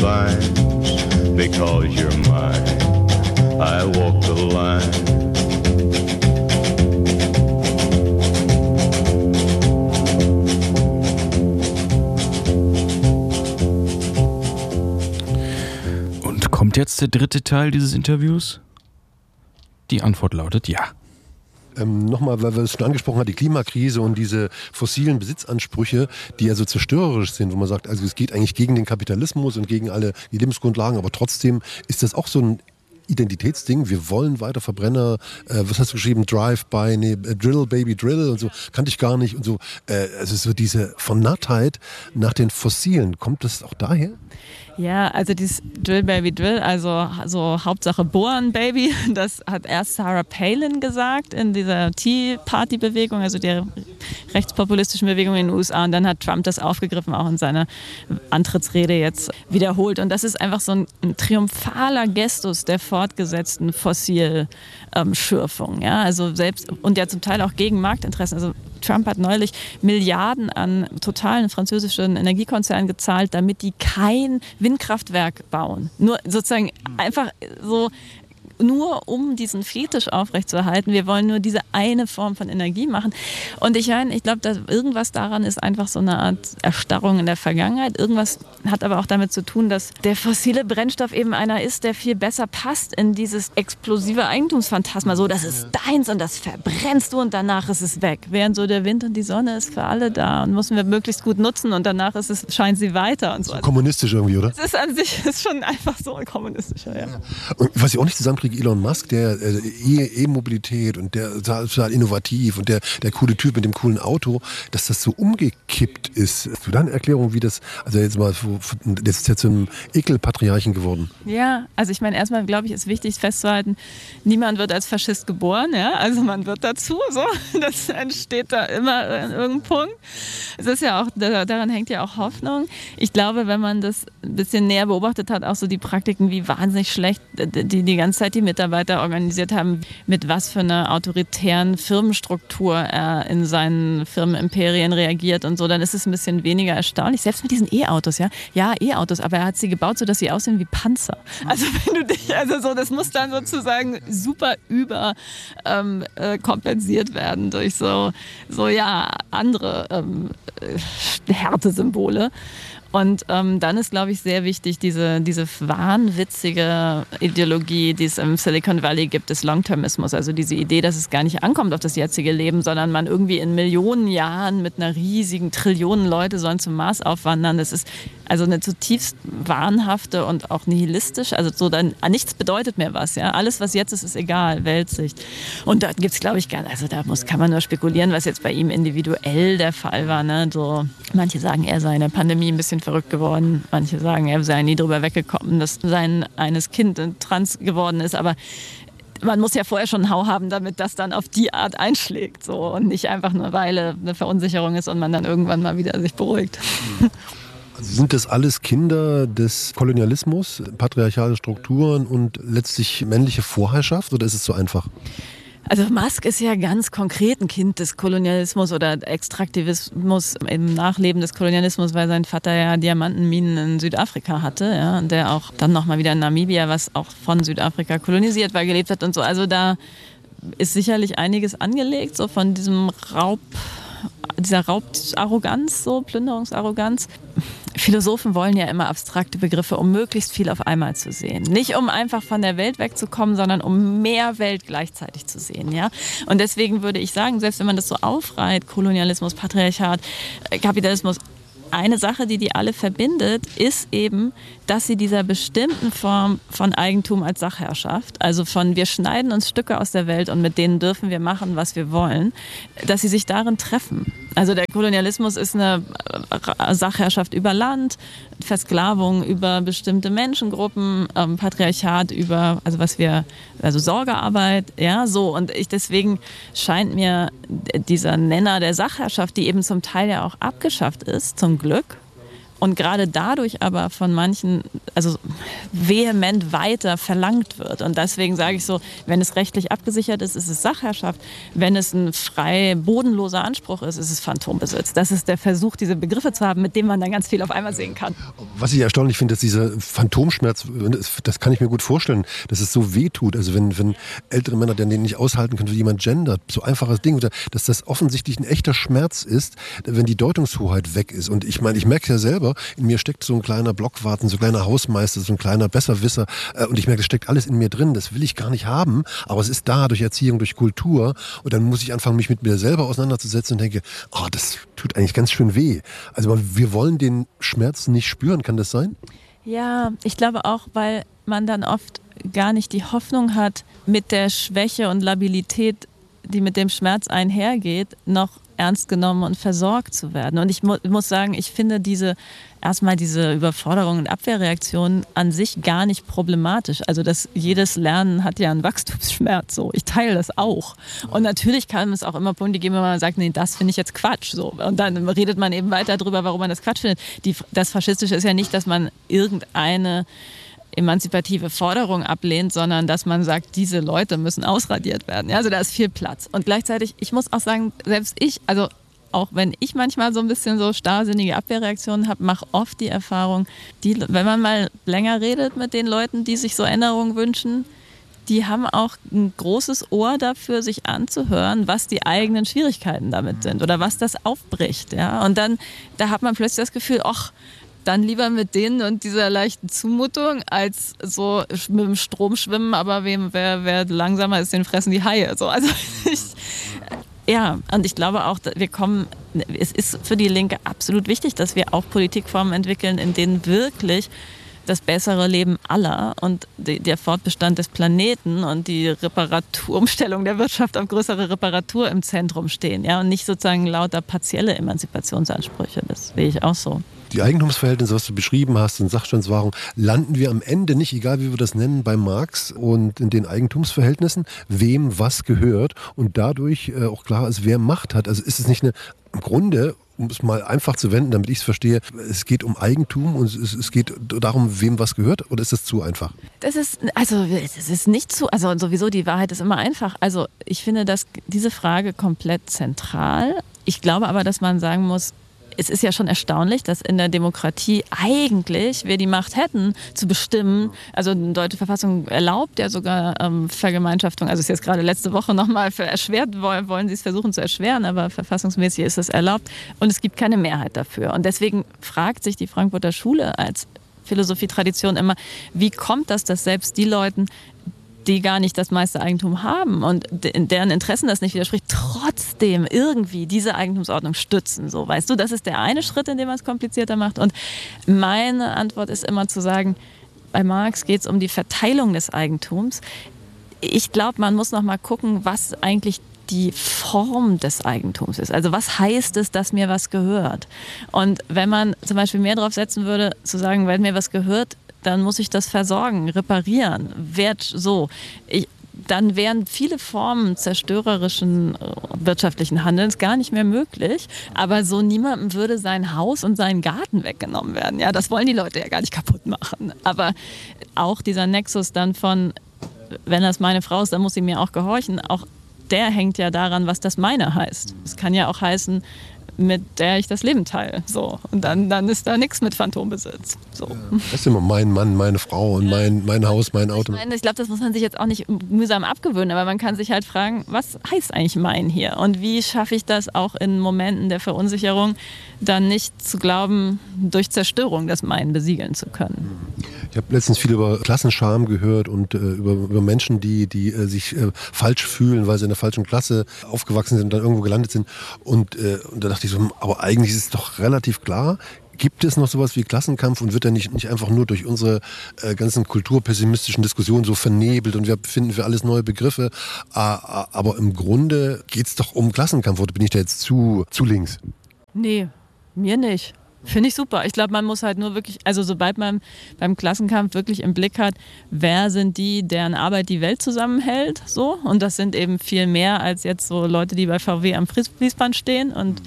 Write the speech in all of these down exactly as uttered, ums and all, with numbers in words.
vine, because you're mine, I walk the line. Kommt jetzt der dritte Teil dieses Interviews? Die Antwort lautet ja. Ähm, Nochmal, weil wir es schon angesprochen haben, die Klimakrise und diese fossilen Besitzansprüche, die ja so zerstörerisch sind, wo man sagt, also es geht eigentlich gegen den Kapitalismus und gegen alle die Lebensgrundlagen, aber trotzdem ist das auch so ein Identitätsding. Wir wollen weiter Verbrenner, äh, was hast du geschrieben, Drive-by, nee, Drill, Baby, Drill und so, kannte ich gar nicht und so. Äh, also so diese Vernarrtheit nach den Fossilen, kommt das auch daher? Ja, also dieses Drill Baby Drill, also so Hauptsache bohren Baby, das hat erst Sarah Palin gesagt in dieser Tea Party Bewegung, also der rechtspopulistischen Bewegung in den U S A, und dann hat Trump das aufgegriffen, auch in seiner Antrittsrede jetzt wiederholt, und das ist einfach so ein, ein triumphaler Gestus der fortgesetzten Fossilschürfung, ja, also selbst, und ja zum Teil auch gegen Marktinteressen, also Trump hat neulich Milliarden an totalen französischen Energiekonzernen gezahlt, damit die kein Windkraftwerk bauen. Nur sozusagen einfach so, nur um diesen Fetisch aufrechtzuerhalten. Wir wollen nur diese eine Form von Energie machen. Und ich meine, ich glaube, dass irgendwas daran ist einfach so eine Art Erstarrung in der Vergangenheit. Irgendwas hat aber auch damit zu tun, dass der fossile Brennstoff eben einer ist, der viel besser passt in dieses explosive Eigentumsphantasma. So, das ist deins und das verbrennst du und danach ist es weg. Während so der Wind und die Sonne ist für alle da und müssen wir möglichst gut nutzen und danach ist es, scheint sie weiter. Und so. So kommunistisch irgendwie, oder? Es ist an sich ist schon einfach so ein kommunistischer, ja. Und was ich auch nicht zusammenkriege, Elon Musk, der äh, E-Mobilität und der total innovativ und der, der coole Typ mit dem coolen Auto, dass das so umgekippt ist. Hast du da eine Erklärung, wie das, also jetzt mal, das ist jetzt so ein Ekelpatriarchen geworden? Ja, also ich meine, erstmal glaube ich, ist wichtig festzuhalten, niemand wird als Faschist geboren, ja, also man wird dazu, so, das entsteht da immer in irgendeinem Punkt. Es ist ja auch, daran hängt ja auch Hoffnung. Ich glaube, wenn man das ein bisschen näher beobachtet hat, auch so die Praktiken, wie wahnsinnig schlecht die die ganze Zeit die Mitarbeiter organisiert haben, mit was für einer autoritären Firmenstruktur er in seinen Firmenimperien reagiert und so, dann ist es ein bisschen weniger erstaunlich. Selbst mit diesen E-Autos, ja, ja, E-Autos, aber er hat sie gebaut, sodass sie aussehen wie Panzer. Also wenn du dich, also so, das muss dann sozusagen super über ähm, äh, kompensiert werden durch so, so ja, andere ähm, Härtesymbole. Und ähm, dann ist, glaube ich, sehr wichtig, diese, diese wahnwitzige Ideologie, die es im Silicon Valley gibt, des Longtermismus. Also diese Idee, dass es gar nicht ankommt auf das jetzige Leben, sondern man irgendwie in Millionen Jahren mit einer riesigen Trillionen Leute sollen zum Mars aufwandern. Das ist also eine zutiefst wahnhafte und auch nihilistisch. Also so dann nichts bedeutet mehr was. Ja? Alles, was jetzt ist, ist egal, Weltsicht. Und da gibt es, glaube ich, gar nicht. Also da muss, kann man nur spekulieren, was jetzt bei ihm individuell der Fall war. Ne? So, manche sagen, er sei in der Pandemie ein bisschen verrückt geworden. Manche sagen, er sei nie drüber weggekommen, dass sein eines Kind trans geworden ist. Aber man muss ja vorher schon einen Hau haben, damit das dann auf die Art einschlägt. So. Und nicht einfach nur, weil eine Verunsicherung ist und man dann irgendwann mal wieder sich beruhigt. Also sind das alles Kinder des Kolonialismus, patriarchale Strukturen und letztlich männliche Vorherrschaft, oder ist es so einfach? Also Musk ist ja ganz konkret ein Kind des Kolonialismus oder Extraktivismus im Nachleben des Kolonialismus, weil sein Vater ja Diamantenminen in Südafrika hatte, ja, und der auch dann nochmal wieder in Namibia, was auch von Südafrika kolonisiert war, gelebt hat und so. Also da ist sicherlich einiges angelegt, so von diesem Raub, dieser Raubarroganz, so Plünderungsarroganz. Philosophen wollen ja immer abstrakte Begriffe, um möglichst viel auf einmal zu sehen. Nicht um einfach von der Welt wegzukommen, sondern um mehr Welt gleichzeitig zu sehen. Ja? Und deswegen würde ich sagen, selbst wenn man das so aufreiht, Kolonialismus, Patriarchat, Kapitalismus, eine Sache, die die alle verbindet, ist eben, dass sie dieser bestimmten Form von Eigentum als Sachherrschaft, also von wir schneiden uns Stücke aus der Welt und mit denen dürfen wir machen, was wir wollen, dass sie sich darin treffen. Also der Kolonialismus ist eine Sachherrschaft über Land, Versklavung über bestimmte Menschengruppen, ähm, Patriarchat über, also was wir, also Sorgearbeit, ja, so. Und ich deswegen scheint mir dieser Nenner der Sachherrschaft, die eben zum Teil ja auch abgeschafft ist, zum Glück, und gerade dadurch aber von manchen also vehement weiter verlangt wird. Und deswegen sage ich so, wenn es rechtlich abgesichert ist, ist es Sachherrschaft. Wenn es ein frei bodenloser Anspruch ist, ist es Phantombesitz. Das ist der Versuch, diese Begriffe zu haben, mit dem man dann ganz viel auf einmal sehen kann. Was ich erstaunlich finde, dass dieser Phantomschmerz, das kann ich mir gut vorstellen, dass es so weh tut. Also wenn, wenn ältere Männer den nicht aushalten können, wie jemand gendert, so einfaches Ding, dass das offensichtlich ein echter Schmerz ist, wenn die Deutungshoheit weg ist. Und ich meine, ich merke es ja selber, in mir steckt so ein kleiner Blockwarten, so ein kleiner Hausmeister, so ein kleiner Besserwisser. Und ich merke, das steckt alles in mir drin. Das will ich gar nicht haben, aber es ist da durch Erziehung, durch Kultur. Und dann muss ich anfangen, mich mit mir selber auseinanderzusetzen und denke, oh, das tut eigentlich ganz schön weh. Also wir wollen den Schmerz nicht spüren, kann das sein? Ja, ich glaube auch, weil man dann oft gar nicht die Hoffnung hat, mit der Schwäche und Labilität, die mit dem Schmerz einhergeht, noch ernst genommen und versorgt zu werden. Und ich mu- muss sagen, ich finde diese erstmal diese Überforderung und Abwehrreaktion an sich gar nicht problematisch. Also das, jedes Lernen hat ja einen Wachstumsschmerz. So. Ich teile das auch. Und natürlich kann es auch immer Punkte geben, wenn man sagt, nee, das finde ich jetzt Quatsch. So. Und dann redet man eben weiter darüber, warum man das Quatsch findet. Die, das Faschistische ist ja nicht, dass man irgendeine emanzipative Forderung ablehnt, sondern dass man sagt, diese Leute müssen ausradiert werden. Ja, also da ist viel Platz. Und gleichzeitig, ich muss auch sagen, selbst ich, also auch wenn ich manchmal so ein bisschen so starrsinnige Abwehrreaktionen habe, mache oft die Erfahrung, die, wenn man mal länger redet mit den Leuten, die sich so Änderungen wünschen, die haben auch ein großes Ohr dafür, sich anzuhören, was die eigenen Schwierigkeiten damit sind oder was das aufbricht. Ja? Und dann, da hat man plötzlich das Gefühl, ach, dann lieber mit denen und dieser leichten Zumutung, als so mit dem Strom schwimmen, aber wem, wer, wer langsamer ist, den fressen die Haie. So, also ich, ja, und ich glaube auch, wir kommen, es ist für die Linke absolut wichtig, dass wir auch Politikformen entwickeln, in denen wirklich das bessere Leben aller und die, der Fortbestand des Planeten und die Reparatur, Umstellung der Wirtschaft auf größere Reparatur im Zentrum stehen. Ja, und nicht sozusagen lauter partielle Emanzipationsansprüche. Das sehe ich auch so. Die Eigentumsverhältnisse, was du beschrieben hast, in Sachstandswahrung, landen wir am Ende nicht, egal wie wir das nennen, bei Marx und in den Eigentumsverhältnissen, wem was gehört und dadurch äh, auch klar ist, wer Macht hat. Also ist es nicht eine, im Grunde, um es mal einfach zu wenden, damit ich es verstehe, es geht um Eigentum und es, es geht darum, wem was gehört, oder ist das zu einfach? Das ist, also, das ist nicht zu, also sowieso die Wahrheit ist immer einfach. Also ich finde das, diese Frage komplett zentral. Ich glaube aber, dass man sagen muss, es ist ja schon erstaunlich, dass in der Demokratie eigentlich wir die Macht hätten, zu bestimmen. Also die deutsche Verfassung erlaubt ja sogar ähm, Vergemeinschaftung. Also es ist jetzt gerade letzte Woche nochmal erschwert, wollen, wollen sie es versuchen zu erschweren, aber verfassungsmäßig ist es erlaubt. Und es gibt keine Mehrheit dafür. Und deswegen fragt sich die Frankfurter Schule als Philosophietradition immer, wie kommt das, dass selbst die Leute, die gar nicht das meiste Eigentum haben und deren Interessen das nicht widerspricht, trotzdem irgendwie diese Eigentumsordnung stützen. So, weißt du, das ist der eine Schritt, in dem man es komplizierter macht. Und meine Antwort ist immer zu sagen, bei Marx geht es um die Verteilung des Eigentums. Ich glaube, man muss noch mal gucken, was eigentlich die Form des Eigentums ist. Also was heißt es, dass mir was gehört? Und wenn man zum Beispiel mehr drauf setzen würde, zu sagen, wenn mir was gehört, dann muss ich das versorgen, reparieren, wert so. Ich, dann wären viele Formen zerstörerischen wirtschaftlichen Handelns gar nicht mehr möglich. Aber so niemandem würde sein Haus und sein Garten weggenommen werden. Ja, das wollen die Leute ja gar nicht kaputt machen. Aber auch dieser Nexus dann von, wenn das meine Frau ist, dann muss sie mir auch gehorchen, auch der hängt ja daran, was das meine heißt. Es kann ja auch heißen, mit der ich das Leben teile. So. Und dann, dann ist da nichts mit Phantombesitz. So. Ja, das ist immer mein Mann, meine Frau und mein, mein Haus, mein Auto. Ich meine, ich glaube, das muss man sich jetzt auch nicht mühsam abgewöhnen, aber man kann sich halt fragen, was heißt eigentlich mein hier? Und wie schaffe ich das auch in Momenten der Verunsicherung, dann nicht zu glauben, durch Zerstörung das Mein besiegeln zu können? Ich habe letztens viel über Klassenscham gehört und äh, über, über Menschen, die, die äh, sich äh, falsch fühlen, weil sie in der falschen Klasse aufgewachsen sind und dann irgendwo gelandet sind. Und, äh, und da dachte ich so, aber eigentlich ist es doch relativ klar, gibt es noch sowas wie Klassenkampf und wird er nicht, nicht einfach nur durch unsere äh, ganzen kulturpessimistischen Diskussionen so vernebelt und wir finden für alles neue Begriffe. Äh, aber im Grunde geht es doch um Klassenkampf. Oder bin ich da jetzt zu, zu links? Nee, mir nicht. Finde ich super. Ich glaube, man muss halt nur wirklich, also sobald man beim Klassenkampf wirklich im Blick hat, wer sind die, deren Arbeit die Welt zusammenhält, so. Und das sind eben viel mehr als jetzt so Leute, die bei V W am Fließband stehen und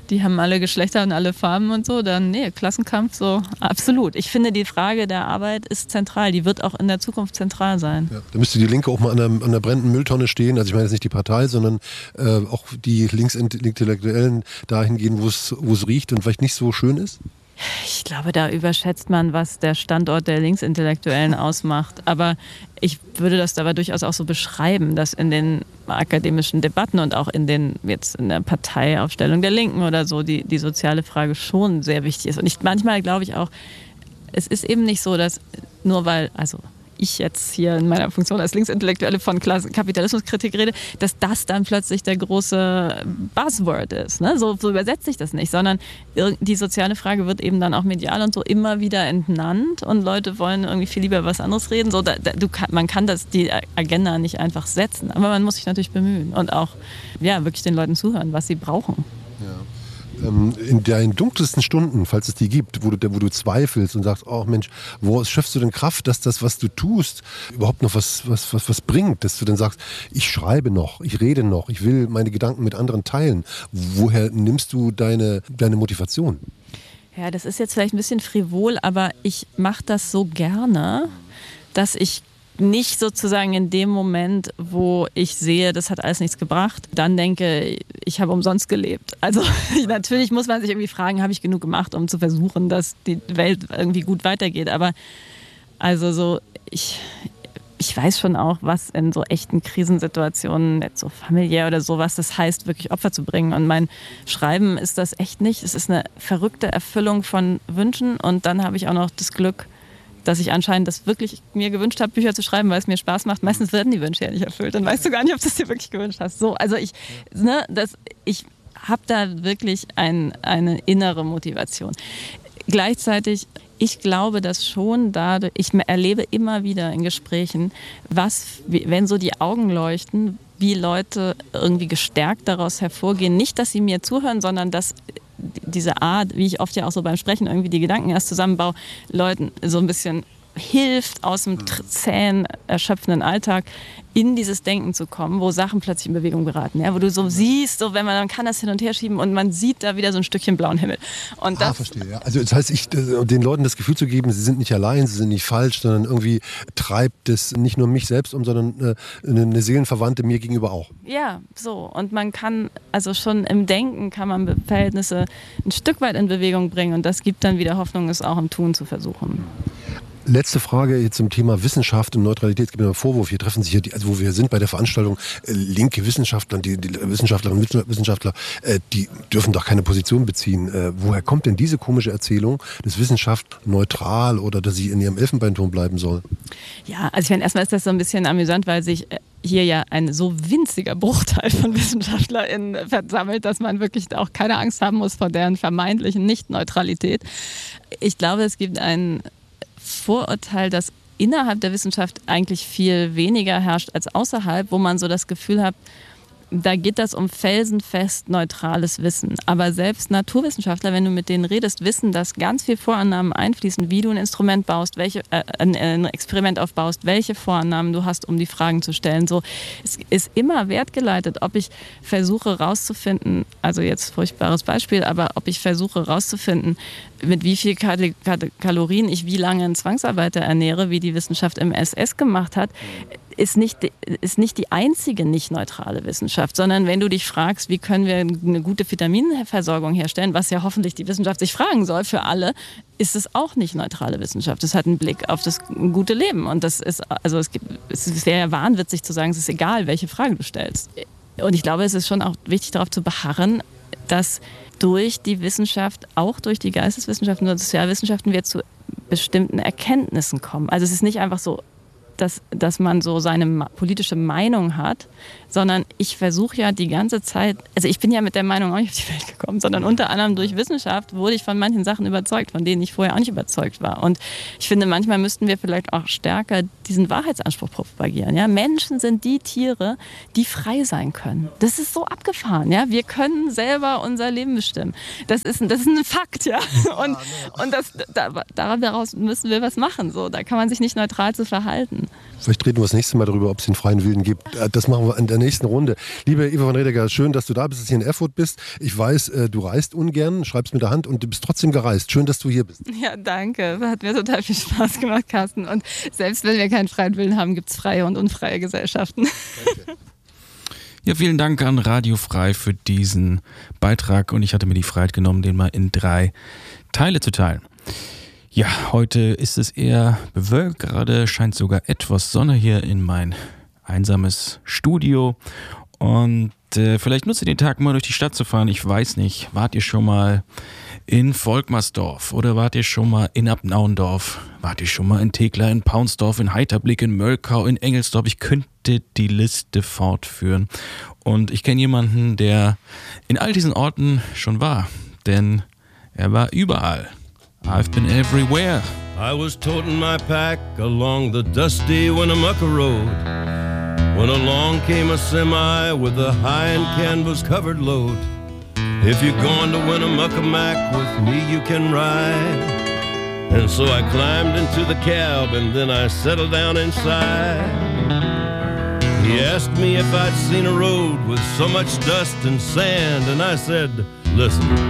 die haben alle Geschlechter und alle Farben und so, dann nee, Klassenkampf so, absolut. Ich finde, die Frage der Arbeit ist zentral, die wird auch in der Zukunft zentral sein. Ja, da müsste die Linke auch mal an der, an der brennenden Mülltonne stehen, also ich meine jetzt nicht die Partei, sondern äh, auch die Linksintellektuellen dahin gehen, wo es wo es riecht und vielleicht nicht so schön ist? Ich glaube, da überschätzt man, was der Standort der Linksintellektuellen ausmacht. Aber ich würde das aber durchaus auch so beschreiben, dass in den akademischen Debatten und auch in den jetzt in der Parteiaufstellung der Linken oder so die, die soziale Frage schon sehr wichtig ist. Und ich, manchmal glaube ich auch, es ist eben nicht so, dass nur weil, also ich jetzt hier in meiner Funktion als Linksintellektuelle von Kapitalismuskritik rede, dass das dann plötzlich der große Buzzword ist. Ne? So, so übersetze ich das nicht, sondern die soziale Frage wird eben dann auch medial und so immer wieder entnannt und Leute wollen irgendwie viel lieber was anderes reden. So, da, da, du kann, man kann das, die Agenda nicht einfach setzen, aber man muss sich natürlich bemühen und auch ja, wirklich den Leuten zuhören, was sie brauchen. Ja. In deinen dunkelsten Stunden, falls es die gibt, wo du, wo du zweifelst und sagst, oh Mensch, wo schöpfst du denn Kraft, dass das, was du tust, überhaupt noch was, was, was, was bringt, dass du dann sagst, ich schreibe noch, ich rede noch, ich will meine Gedanken mit anderen teilen. Woher nimmst du deine, deine Motivation? Ja, das ist jetzt vielleicht ein bisschen frivol, aber ich mache das so gerne, dass ich nicht sozusagen in dem Moment, wo ich sehe, das hat alles nichts gebracht, dann denke, ich habe umsonst gelebt. Also natürlich muss man sich irgendwie fragen, habe ich genug gemacht, um zu versuchen, dass die Welt irgendwie gut weitergeht. Aber also so, ich, ich weiß schon auch, was in so echten Krisensituationen, jetzt so familiär oder sowas, das heißt, wirklich Opfer zu bringen. Und mein Schreiben ist das echt nicht. Es ist eine verrückte Erfüllung von Wünschen und dann habe ich auch noch das Glück, dass ich anscheinend das wirklich mir gewünscht habe, Bücher zu schreiben, weil es mir Spaß macht. Meistens werden die Wünsche ja nicht erfüllt. Dann weißt du gar nicht, ob du es dir wirklich gewünscht hast. So, also ich, ne, das, ich habe da wirklich ein, eine innere Motivation. Gleichzeitig, ich glaube, dass schon dadurch, ich erlebe immer wieder in Gesprächen, was, wenn so die Augen leuchten, wie Leute irgendwie gestärkt daraus hervorgehen. Nicht, dass sie mir zuhören, sondern dass diese Art, wie ich oft ja auch so beim Sprechen irgendwie die Gedanken erst zusammenbaue, Leuten so ein bisschen hilft, aus dem zähen, erschöpfenden Alltag in dieses Denken zu kommen, wo Sachen plötzlich in Bewegung geraten. Ja? Wo du so siehst, so wenn man, man kann das hin und her schieben und man sieht da wieder so ein Stückchen blauen Himmel. Und das, ah, verstehe. Ja. Also das heißt, ich, den Leuten das Gefühl zu geben, sie sind nicht allein, sie sind nicht falsch, sondern irgendwie treibt es nicht nur mich selbst um, sondern äh, eine Seelenverwandte mir gegenüber auch. Ja, so. Und man kann, also schon im Denken kann man Verhältnisse ein Stück weit in Bewegung bringen und das gibt dann wieder Hoffnung, es auch im Tun zu versuchen. Letzte Frage jetzt zum Thema Wissenschaft und Neutralität. Es gibt einen Vorwurf, hier treffen sich ja, die, also wo wir sind bei der Veranstaltung, äh, linke Wissenschaftler, die, die Wissenschaftlerinnen und Wissenschaftler, äh, die dürfen doch keine Position beziehen. Äh, woher kommt denn diese komische Erzählung, dass Wissenschaft neutral oder dass sie in ihrem Elfenbeinturm bleiben soll? Ja, also ich meine, erstmal ist das so ein bisschen amüsant, weil sich hier ja ein so winziger Bruchteil von WissenschaftlerInnen versammelt, dass man wirklich auch keine Angst haben muss vor deren vermeintlichen Nicht-Neutralität. Ich glaube, es gibt einen Vorurteil, das innerhalb der Wissenschaft eigentlich viel weniger herrscht als außerhalb, wo man so das Gefühl hat, da geht das um felsenfest neutrales Wissen. Aber selbst Naturwissenschaftler, wenn du mit denen redest, wissen, dass ganz viel Vorannahmen einfließen, wie du ein Instrument baust, welche, äh, ein, ein Experiment aufbaust, welche Vorannahmen du hast, um die Fragen zu stellen. So, es ist immer wertgeleitet, ob ich versuche rauszufinden, also jetzt furchtbares Beispiel, aber ob ich versuche rauszufinden, mit wie viel Kal- Kal- Kalorien ich wie lange einen Zwangsarbeiter ernähre, wie die Wissenschaft im S S gemacht hat, ist nicht, ist nicht die einzige nicht neutrale Wissenschaft, sondern wenn du dich fragst, wie können wir eine gute Vitaminversorgung herstellen, was ja hoffentlich die Wissenschaft sich fragen soll für alle, ist es auch nicht neutrale Wissenschaft. Es hat einen Blick auf das gute Leben und das ist, also es gibt, es wäre ja wahnwitzig zu sagen, es ist egal, welche Frage du stellst. Und ich glaube, es ist schon auch wichtig, darauf zu beharren, dass durch die Wissenschaft, auch durch die Geisteswissenschaften und Sozialwissenschaften wir zu bestimmten Erkenntnissen kommen. Also es ist nicht einfach so, dass, dass man so seine politische Meinung hat, sondern ich versuche ja die ganze Zeit, also ich bin ja mit der Meinung auch nicht auf die Welt gekommen, sondern unter anderem durch Wissenschaft wurde ich von manchen Sachen überzeugt, von denen ich vorher auch nicht überzeugt war. Und ich finde, manchmal müssten wir vielleicht auch stärker diesen Wahrheitsanspruch propagieren. Ja? Menschen sind die Tiere, die frei sein können. Das ist so abgefahren. Ja? Wir können selber unser Leben bestimmen. Das ist, das ist ein Fakt. Ja? Und, und das, da, daraus müssen wir was machen. So. Da kann man sich nicht neutral zu verhalten. Vielleicht reden wir das nächste Mal darüber, ob es den freien Willen gibt. Das machen wir in der nächsten Runde. Liebe Eva von Redeker, schön, dass du da bist, dass du hier in Erfurt bist. Ich weiß, du reist ungern, schreibst mit der Hand und du bist trotzdem gereist. Schön, dass du hier bist. Ja, danke. Hat mir total viel Spaß gemacht, Carsten. Und selbst wenn wir keinen freien Willen haben, gibt es freie und unfreie Gesellschaften. Danke. Ja, vielen Dank an Radio Frei für diesen Beitrag und ich hatte mir die Freiheit genommen, den mal in drei Teile zu teilen. Ja, heute ist es eher bewölkt, gerade scheint sogar etwas Sonne hier in mein einsames Studio und äh, vielleicht nutzt ihr den Tag mal durch die Stadt zu fahren, ich weiß nicht, wart ihr schon mal in Volkmarsdorf oder wart ihr schon mal in Abnauendorf, wart ihr schon mal in Thekla, in Paunsdorf, in Heiterblick, in Mölkau, in Engelsdorf, ich könnte die Liste fortführen und ich kenne jemanden, der in all diesen Orten schon war, denn er war überall. I've been everywhere. I was toting my pack along the dusty Winnemucca Road when along came a semi with a high and canvas covered load. If you're going to Winnemucca Mac with me you can ride. And so I climbed into the cab and then I settled down inside. He asked me if I'd seen a road with so much dust and sand and I said, listen,